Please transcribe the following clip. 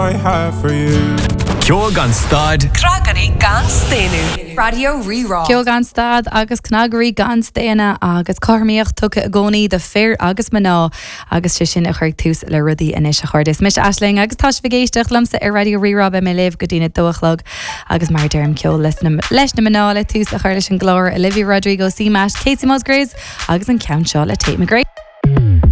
I have for you. Ceol gan stad Crackarí gan stéanú. Radio Rerá. Ceol gan stad agus cnagarí gan stéana agus carmíocht tucha a gcónaí de fear agus maná agus sin a chuir tús le rudaí inis a chuirdas. Mis Aisling agus tá vigéisteach lamsa ar Radio Rerá be mé léh go dtína dóchlog agus mar derm ceol leis na maná le tús a chuirdas an glóir Olivia Rodrigo C. Mash, Casey Musgraves agus an count seo le Tate McGrath.